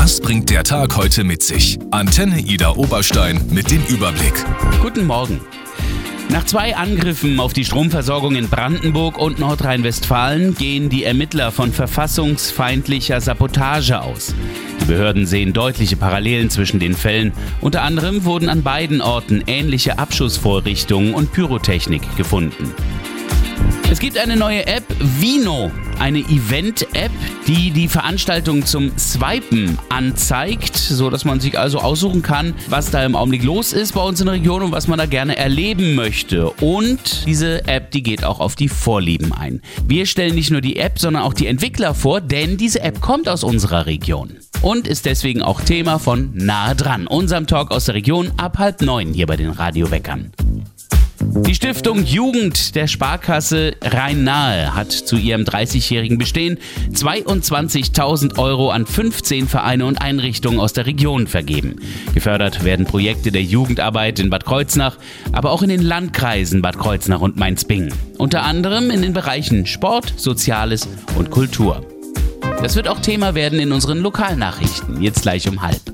Was bringt der Tag heute mit sich? Antenne Ida Oberstein mit dem Überblick. Guten Morgen. Nach 2 Angriffen auf die Stromversorgung in Brandenburg und Nordrhein-Westfalen gehen die Ermittler von verfassungsfeindlicher Sabotage aus. Die Behörden sehen deutliche Parallelen zwischen den Fällen. Unter anderem wurden an beiden Orten ähnliche Abschussvorrichtungen und Pyrotechnik gefunden. Es gibt eine neue App, Vino, eine Event-App, die die Veranstaltung zum Swipen anzeigt, sodass man sich also aussuchen kann, was da im Augenblick los ist bei uns in der Region und was man da gerne erleben möchte. Und diese App, die geht auch auf die Vorlieben ein. Wir stellen nicht nur die App, sondern auch die Entwickler vor, denn diese App kommt aus unserer Region und ist deswegen auch Thema von Nahe dran, unserem Talk aus der Region ab 8:30 hier bei den Radioweckern. Die Stiftung Jugend der Sparkasse Rhein-Nahe hat zu ihrem 30-jährigen Bestehen 22.000 € an 15 Vereine und Einrichtungen aus der Region vergeben. Gefördert werden Projekte der Jugendarbeit in Bad Kreuznach, aber auch in den Landkreisen Bad Kreuznach und Mainz-Bingen. Unter anderem in den Bereichen Sport, Soziales und Kultur. Das wird auch Thema werden in unseren Lokalnachrichten, jetzt gleich um 12:30.